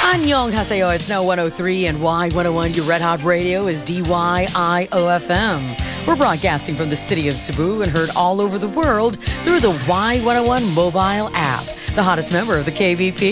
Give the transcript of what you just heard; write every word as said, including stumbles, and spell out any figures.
Annyeonghaseyo, it's now one oh three and Y one oh one. Your Red Hot Radio is D Y I O F M. We're broadcasting from the city of Cebu and heard all over the world through the Y one oh one mobile app, the hottest member of the K V P.